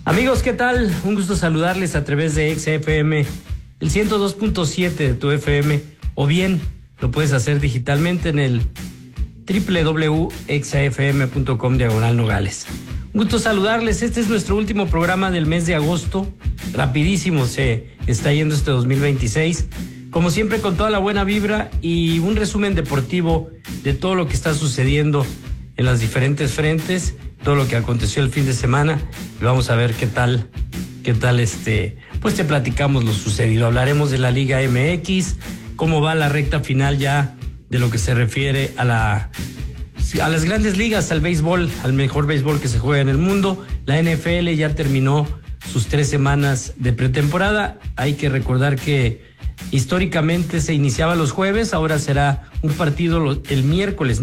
Amigos, ¿qué tal? Un gusto saludarles a través de XFM, el 102.7 de tu FM, o bien lo puedes hacer digitalmente en el www.xfm.com/Nogales. Un gusto saludarles. Este es nuestro último programa del mes de agosto. Rapidísimo se está yendo este 2026. Como siempre, con toda la buena vibra y un resumen deportivo de todo lo que está sucediendo en las diferentes frentes, todo lo que aconteció el fin de semana. Y vamos a ver qué tal, pues te platicamos lo sucedido. Hablaremos de la Liga MX, cómo va la recta final ya de lo que se refiere a las grandes ligas, al béisbol, al mejor béisbol que se juega en el mundo. La NFL ya terminó sus 3 semanas de pretemporada. Hay que recordar que históricamente se iniciaba los jueves, ahora será un partido el miércoles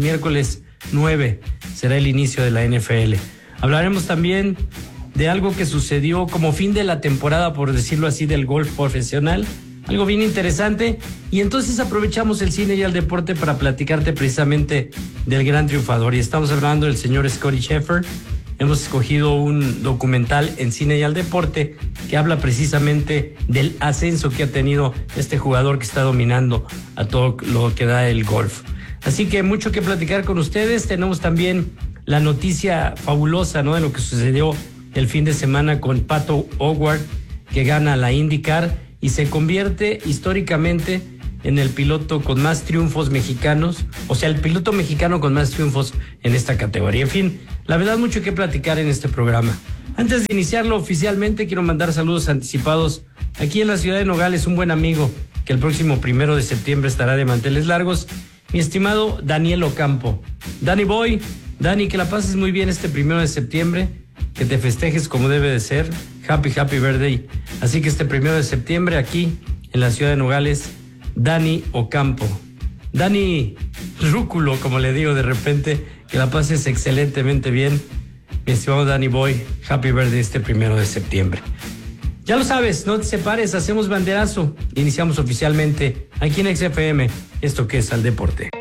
9 será el inicio de la NFL. Hablaremos también de algo que sucedió como fin de la temporada, por decirlo así, del golf profesional, algo bien interesante, y entonces aprovechamos el cine y el deporte para platicarte precisamente del gran triunfador, y estamos hablando del señor Scottie Scheffler. Hemos escogido un documental en cine y al deporte que habla precisamente del ascenso que ha tenido este jugador que está dominando a todo lo que da el golf. Así que mucho que platicar con ustedes. Tenemos también la noticia fabulosa, ¿no?, de lo que sucedió el fin de semana con Pato O'Ward, que gana la IndyCar y se convierte históricamente en el piloto con más triunfos mexicanos, o sea, el piloto mexicano con más triunfos en esta categoría. En fin, la verdad, mucho que platicar en este programa. Antes de iniciarlo oficialmente, quiero mandar saludos anticipados aquí en la ciudad de Nogales, un buen amigo que el próximo 1 de septiembre estará de manteles largos, mi estimado Daniel Ocampo. Danny Boy, Dani, que la pases muy bien este 1 de septiembre, que te festejes como debe de ser. Happy birthday. Así que este 1 de septiembre aquí en la ciudad de Nogales, Dani Ocampo, Dani Rúculo, como le digo de repente, que la pases excelentemente bien, mi estimado Danny Boy. Happy birthday este 1 de septiembre. Ya lo sabes, no te separes, hacemos banderazo. Iniciamos oficialmente aquí en XFM, esto que es Al Deporte.